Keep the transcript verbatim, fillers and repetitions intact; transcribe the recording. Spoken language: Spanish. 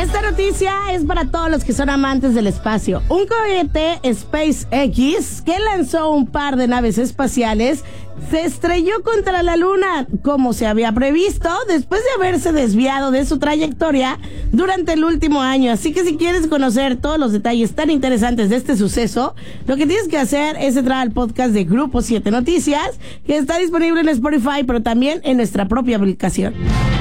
Esta noticia es para todos los que son amantes del espacio. Un cohete SpaceX que lanzó un par de naves espaciales se estrelló contra la luna, como se había previsto, después de haberse desviado de su trayectoria durante el último año. Así que si quieres conocer todos los detalles tan interesantes de este suceso, lo que tienes que hacer es entrar al podcast de Grupo siete Noticias, que está disponible en Spotify, pero también en nuestra propia aplicación.